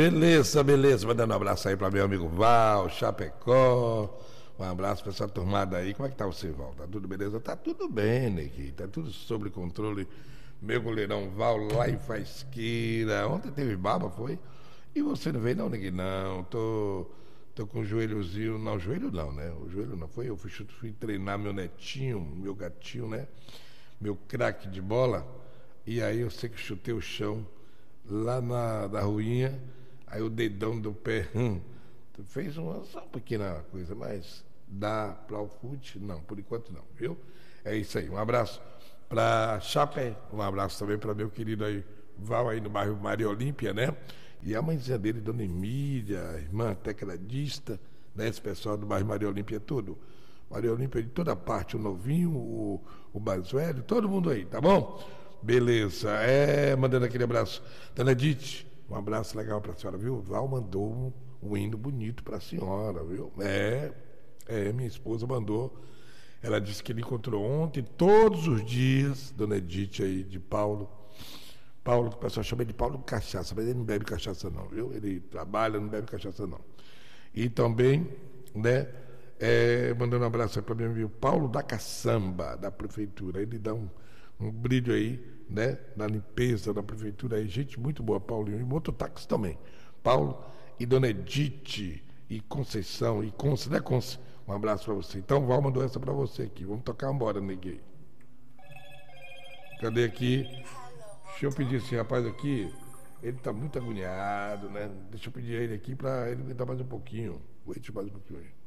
Beleza, beleza. Mandando um abraço aí para meu amigo Val, Chapecó. Um abraço para essa turmada aí. Como é que tá você, Val? Tá tudo beleza? Tá tudo bem, Neguinho. Tá tudo sob controle. Meu goleirão Val lá em Faisqueira. Ontem teve baba, foi? E você não veio, não, Neguinho? Não. Tô com o joelhozinho. Não, joelho não, né? O joelho não foi. Eu fui treinar meu netinho, meu gatinho, né? Meu craque de bola. E aí eu sei que chutei o chão lá da ruinha. Aí o dedão do pé. Fez só uma pequena coisa, mas dá para o fute? Não, por enquanto não, viu? É isso aí. Um abraço para Chapé, um abraço também para meu querido aí, Val, aí no bairro Maria Olímpia, né? E a mãezinha dele, Dona Emília, a irmã tecladista, né? Esse pessoal do bairro Maria Olímpia, tudo. Maria Olímpia de toda parte, o novinho, o mais velho, todo mundo aí, tá bom? Beleza. Mandando aquele abraço. Dona Edith, um abraço legal para a senhora, viu? O Val mandou um hino bonito para a senhora, viu? Minha esposa mandou. Ela disse que ele encontrou ontem, todos os dias, Dona Edith aí, de Paulo. Paulo, que o pessoal chama de Paulo de cachaça, mas ele não bebe cachaça não, viu? Ele trabalha, não bebe cachaça não. E também, né, mandando um abraço aí para meu amigo Paulo da Caçamba, da prefeitura. Ele dá um brilho aí, né, na limpeza da prefeitura aí. Gente muito boa, Paulinho. E mototáxi também. Paulo e Dona Edith e Conceição e Conce, né, Conce? Um abraço para você. Então, Val mandou essa para você aqui. Vamos tocar embora, neguei. Cadê aqui? Deixa eu pedir esse rapaz aqui. Ele tá muito agoniado, né? Deixa eu pedir a ele aqui para ele aguentar mais um pouquinho. Aguente mais um pouquinho aí.